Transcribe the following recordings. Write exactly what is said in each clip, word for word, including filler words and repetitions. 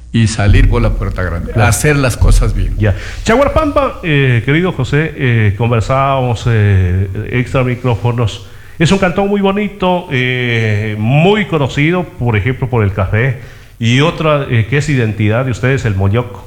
y salir por la puerta grande, claro. Hacer las cosas bien. Ya. Chaguarpamba, eh, querido José, eh, conversábamos eh, extra micrófonos. Es un cantón muy bonito, eh, muy conocido, por ejemplo, por el café, y otra eh, que es identidad de ustedes, el moyoco.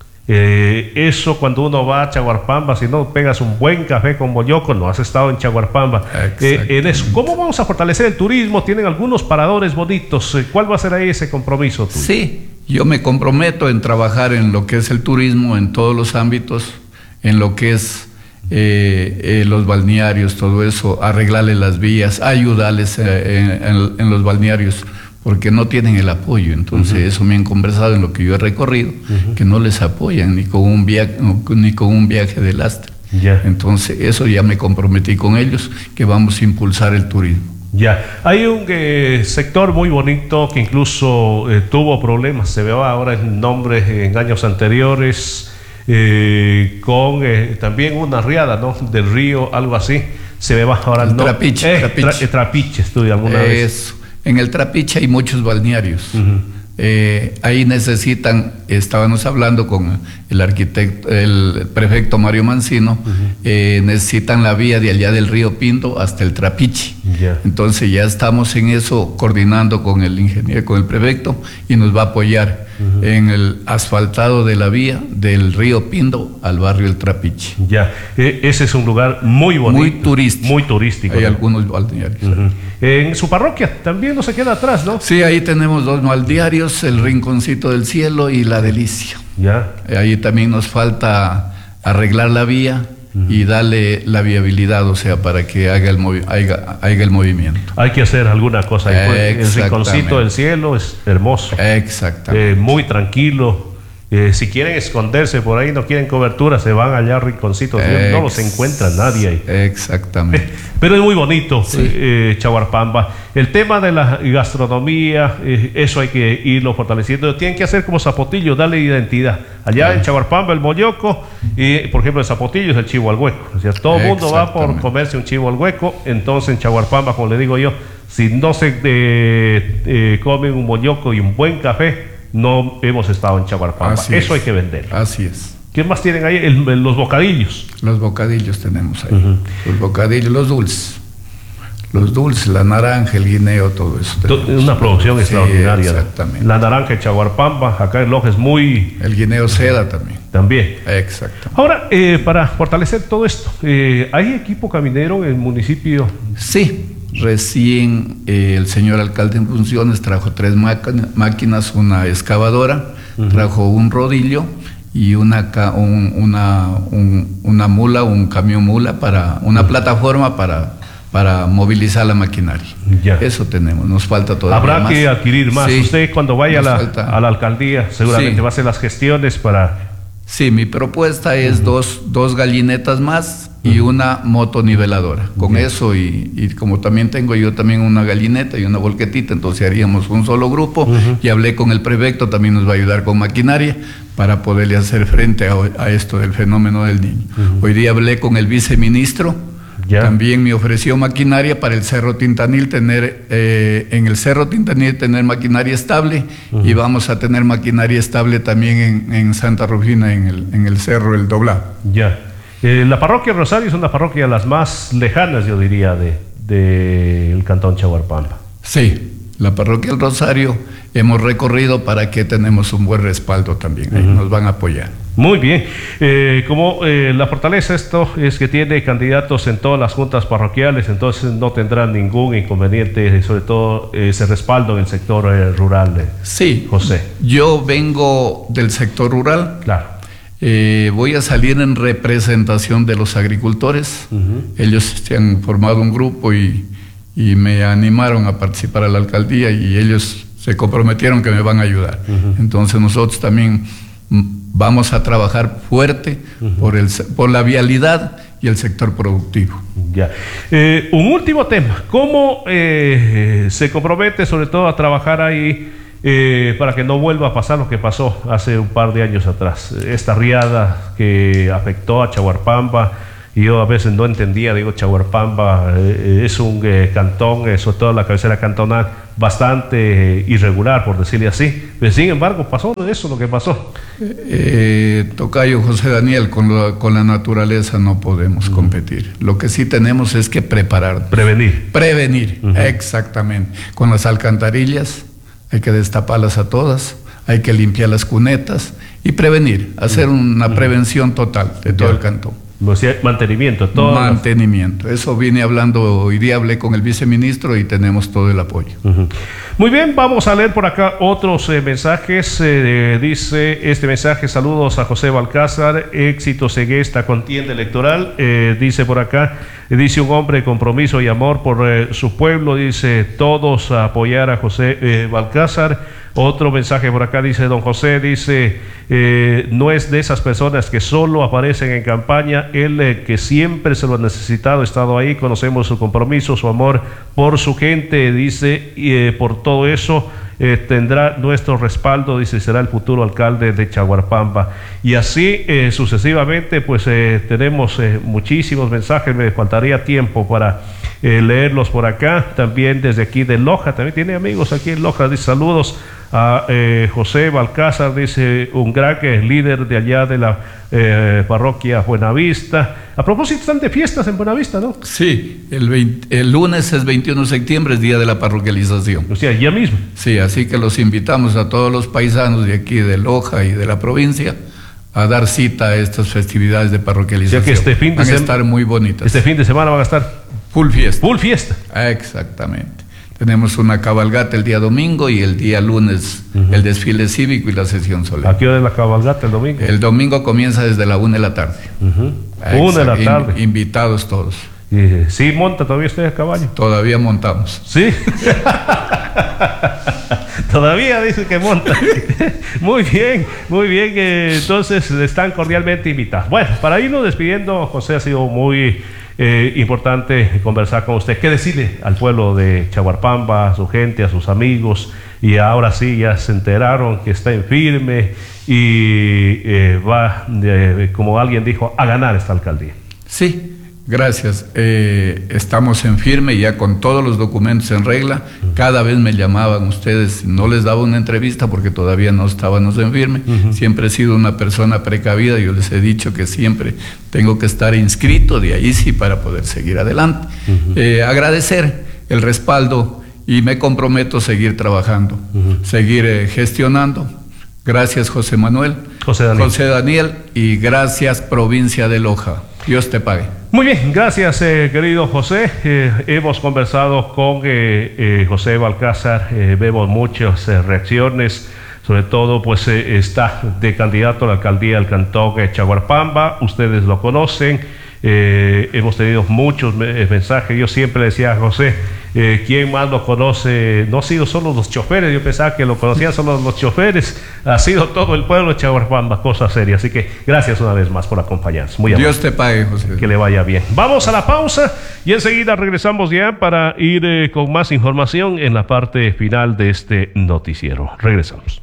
Eh, eso cuando uno va a Chaguarpamba, si no pegas un buen café con moyoco, no has estado en Chaguarpamba. Eh, en eso, ¿cómo vamos a fortalecer el turismo? Tienen algunos paradores bonitos. ¿Cuál va a ser ahí ese compromiso tuyo? Sí, yo me comprometo en trabajar en lo que es el turismo, en todos los ámbitos, en lo que es eh, eh, los balnearios, todo eso, arreglarle las vías, ayudarles eh, en, en, en los balnearios, porque no tienen el apoyo. Entonces, uh-huh. eso me han conversado en lo que yo he recorrido, uh-huh. que no les apoyan ni con un viaje, ni con un viaje de lastre. Yeah. Entonces, eso ya me comprometí con ellos, que vamos a impulsar el turismo. Ya, hay un eh, sector muy bonito que incluso eh, tuvo problemas, se ve ahora en nombres en años anteriores, eh, con eh, también una riada, ¿no?, del río, algo así, se ve ahora el, el nombre. Trapiche, eh, Trapiche. Tra, eh, Trapiche, estudié alguna Eso. vez. En el Trapiche hay muchos balnearios. Uh-huh. eh, ahí necesitan, estábamos hablando con el arquitecto, el prefecto Mario Mancino, uh-huh. eh, necesitan la vía de allá del río Pinto hasta el Trapiche. Yeah. Entonces ya estamos en eso, coordinando con el ingeniero, con el prefecto, y nos va a apoyar uh-huh. en el asfaltado de la vía del río Pinto al barrio El Trapiche. Ya, eh, ese es un lugar muy bonito. Muy turístico. Muy turístico. Hay ¿no? algunos balnearios. Uh-huh. En su parroquia también no se queda atrás, ¿no? Sí, ahí tenemos dos balnearios, el Rinconcito del Cielo y La Delicia. Ya. Ahí también nos falta arreglar la vía uh-huh. y darle la viabilidad, o sea, para que haga el, movi haga, haga el movimiento. Hay que hacer alguna cosa. El Rinconcito del Cielo es hermoso. Exactamente. Eh, muy tranquilo. Eh, si quieren esconderse por ahí, no quieren cobertura, se van allá a Rinconcitos, Ex no los encuentra nadie ahí. Exactamente. Pero es muy bonito, sí. eh, Chaguarpamba. El tema de la gastronomía, eh, eso hay que irlo fortaleciendo. Tienen que hacer como Zapotillo, darle identidad. Allá sí. en Chaguarpamba, el moyoco, y por ejemplo, el Zapotillo es el chivo al hueco. O sea, todo el mundo va por comerse un chivo al hueco. Entonces, en Chaguarpamba, como le digo yo, si no se eh, eh, comen un moyoco y un buen café, no hemos estado en Chaguarpamba. Eso es. Hay que vender. Así es. ¿Qué más tienen ahí? El, el, los bocadillos. Los bocadillos tenemos ahí. Uh-huh. Los bocadillos, los dulces. Los dulces, la naranja, el guineo, todo eso. Tenemos. Una producción sí, extraordinaria. Exactamente. La naranja en Chaguarpamba, acá en Loja es muy... El guineo seda también. También. Exacto. Ahora, eh, para fortalecer todo esto, eh, ¿hay equipo caminero en el municipio? Sí. Recién eh, el señor alcalde en funciones trajo tres máquinas, una excavadora, uh-huh. trajo un rodillo y una, un, una, un, una mula, un camión mula, para una uh-huh. plataforma para, para movilizar la maquinaria. Ya. Eso tenemos, nos falta todavía Habrá más. que adquirir más. Sí, usted cuando vaya a la, falta... a la alcaldía seguramente sí. va a hacer las gestiones para... Sí, mi propuesta es uh-huh. dos, dos gallinetas más y uh-huh. una motoniveladora. Con uh-huh. eso y, y como también tengo yo también una gallineta y una volquetita, entonces haríamos un solo grupo uh-huh. y hablé con el prefecto, también nos va a ayudar con maquinaria para poderle hacer frente a, a esto del fenómeno del niño. Uh-huh. Hoy día hablé con el viceministro, ya. también me ofreció maquinaria para el Cerro Tintanil, tener eh, en el Cerro Tintanil tener maquinaria estable uh-huh. y vamos a tener maquinaria estable también en, en Santa Rufina, en el, en el Cerro El Doblado. Ya. Eh, la parroquia Rosario es una parroquia de las más lejanas, yo diría, de, de el cantón Chaguarpamba. Sí, la parroquia del Rosario hemos recorrido para que tenemos un buen respaldo también, uh-huh. ahí nos van a apoyar. Muy bien, eh, como eh, la fortaleza esto es que tiene candidatos en todas las juntas parroquiales, entonces no tendrán ningún inconveniente, sobre todo eh, ese respaldo en el sector eh, rural. Eh, sí, José. Yo vengo del sector rural. Claro. Eh, voy a salir en representación de los agricultores. Uh-huh. Ellos se han formado un grupo y, y me animaron a participar a la alcaldía y ellos se comprometieron que me van a ayudar. Uh-huh. Entonces nosotros también vamos a trabajar fuerte uh-huh. por, el, por la vialidad y el sector productivo. Ya. Eh, un último tema, ¿cómo eh, se compromete sobre todo a trabajar ahí eh, para que no vuelva a pasar lo que pasó hace un par de años atrás? Esta riada que afectó a Chaguarpamba y yo a veces no entendía, digo, Chaguarpamba eh, es un eh, cantón, eh, sobre todo la cabecera cantonal, bastante eh, irregular, por decirle así, pero sin embargo pasó eso lo que pasó. Eh, tocayo José Daniel, con, lo, con la naturaleza no podemos uh-huh. competir. Lo que sí tenemos es que prepararnos. Prevenir. Prevenir, uh-huh. exactamente. Con las alcantarillas hay que destaparlas a todas, hay que limpiar las cunetas y prevenir, hacer una uh-huh. prevención total de todo yeah. el cantón. Mantenimiento, todo. Mantenimiento. Eso vine hablando hoy día, hablé con el viceministro y tenemos todo el apoyo. Uh-huh. Muy bien, vamos a leer por acá otros eh, mensajes. Eh, dice este mensaje: saludos a José Balcázar, éxitos en esta contienda electoral. Eh, dice por acá, eh, dice un hombre de compromiso y amor por eh, su pueblo. Dice todos a apoyar a José eh, Balcázar. Otro mensaje por acá dice don José, dice eh, no es de esas personas que solo aparecen en campaña, él eh, que siempre se lo ha necesitado, ha estado ahí, conocemos su compromiso, su amor por su gente, dice, y eh, por todo eso eh, tendrá nuestro respaldo, dice, será el futuro alcalde de Chaguarpamba. Y así eh, sucesivamente, pues eh, tenemos eh, muchísimos mensajes, me faltaría tiempo para eh, leerlos por acá. También desde aquí de Loja, también tiene amigos aquí en Loja, dice saludos a eh, José Balcázar, dice un gran eh, líder de allá de la eh, parroquia Buenavista. A propósito, están de fiestas en Buenavista, ¿no? Sí, el, veinte, el lunes es veintiuno de septiembre, es día de la parroquialización. O sea, ya mismo. Sí, así que los invitamos a todos los paisanos de aquí de Loja y de la provincia a dar cita a estas festividades de parroquialización. O sea que este fin de van a estar muy bonitas. Este fin de semana van a estar full fiesta. Full fiesta. Exactamente. Tenemos una cabalgata el día domingo y el día lunes uh-huh. el desfile cívico y la sesión solemne. ¿A qué hora es la cabalgata el domingo? El domingo comienza desde la una de la tarde. Uh-huh. Una de la tarde. In, invitados todos. Y, ¿sí monta todavía usted a caballo? Todavía montamos. ¿Sí? Todavía dice que monta. Muy bien, muy bien. Eh, entonces están cordialmente invitados. Bueno, para irnos despidiendo, José, ha sido muy eh, importante conversar con usted. ¿Qué decirle al pueblo de Chaguarpamba, a su gente, a sus amigos? Y ahora sí, ya se enteraron que está en firme y eh, va, eh, como alguien dijo, a ganar esta alcaldía. Sí. Gracias. Eh, estamos en firme, ya con todos los documentos en regla. Cada vez me llamaban ustedes, no les daba una entrevista porque todavía no estábamos en firme. Uh-huh. Siempre he sido una persona precavida, yo les he dicho que siempre tengo que estar inscrito, de ahí sí, para poder seguir adelante. Uh-huh. Eh, agradecer el respaldo y me comprometo a seguir trabajando, uh-huh. seguir eh, gestionando. Gracias, José Manuel. José Daniel. José Daniel, y gracias, provincia de Loja. Dios te pague. Muy bien, gracias eh, querido José. Eh, hemos conversado con eh, eh, José Balcázar, eh, vemos muchas eh, reacciones, sobre todo pues eh, está de candidato a la alcaldía del cantón de Chaguarpamba, ustedes lo conocen, eh, hemos tenido muchos me mensajes, yo siempre decía a José, eh, ¿quién más lo conoce? No ha sido solo los choferes, yo pensaba que lo conocían solo los choferes, ha sido todo el pueblo de Chaguarpamba, cosa seria, así que gracias una vez más por acompañarnos. Muy amable. Dios te pague, José. Que le vaya bien. Vamos a la pausa y enseguida regresamos ya para ir eh, con más información en la parte final de este noticiero. Regresamos.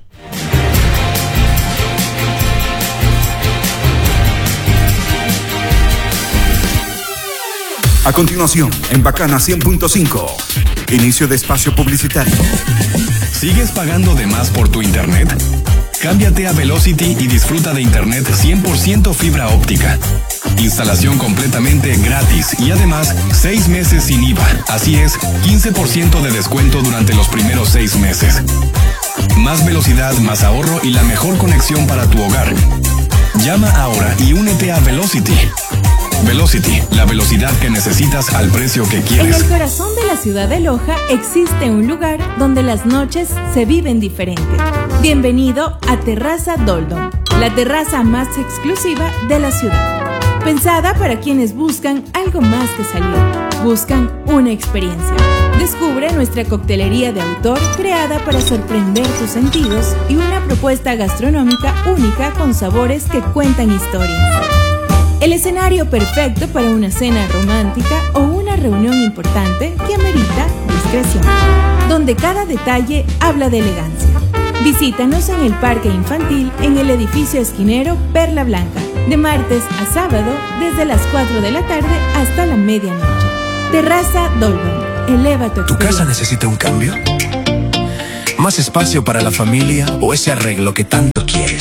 A continuación, en Bacana cien punto cinco, inicio de espacio publicitario. ¿Sigues pagando de más por tu internet? Cámbiate a Velocity y disfruta de internet cien por ciento fibra óptica. Instalación completamente gratis y además seis meses sin I V A. Así es, quince por ciento de descuento durante los primeros seis meses. Más velocidad, más ahorro y la mejor conexión para tu hogar. Llama ahora y únete a Velocity. Velocity, la velocidad que necesitas al precio que quieres. En el corazón de la ciudad de Loja existe un lugar donde las noches se viven diferente. Bienvenido a Terraza Doldom, la terraza más exclusiva de la ciudad. Pensada para quienes buscan algo más que salir, buscan una experiencia. Descubre nuestra coctelería de autor creada para sorprender tus sentidos y una propuesta gastronómica única con sabores que cuentan historias. El escenario perfecto para una cena romántica o una reunión importante que amerita discreción, donde cada detalle habla de elegancia. Visítanos en el Parque Infantil en el edificio esquinero Perla Blanca, de martes a sábado desde las cuatro de la tarde hasta la medianoche. Terraza Doldom, eleva tu ¿Tu experiencia. casa necesita un cambio? ¿Más espacio para la familia o ese arreglo que tanto quieres?